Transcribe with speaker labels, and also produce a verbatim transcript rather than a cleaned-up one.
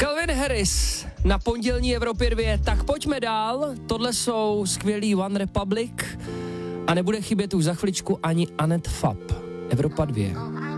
Speaker 1: Calvin Harris na pondělní Evropě dva, tak pojďme dál, tohle jsou skvělý One Republic a nebude chybět už za chviličku ani Anet Fab. Evropa dva.